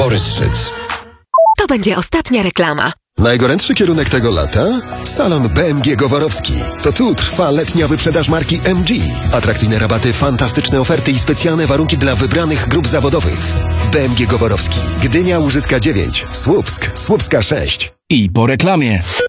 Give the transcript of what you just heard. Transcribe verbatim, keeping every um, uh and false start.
Borys Szyc. To będzie ostatnia reklama. Najgorętszy kierunek tego lata? Salon B M G Goworowski. To tu trwa letnia wyprzedaż marki M G. Atrakcyjne rabaty, fantastyczne oferty i specjalne warunki dla wybranych grup zawodowych. B M G Goworowski. Gdynia Łużycka dziewięć. Słupsk. Słupska sześć. I po reklamie.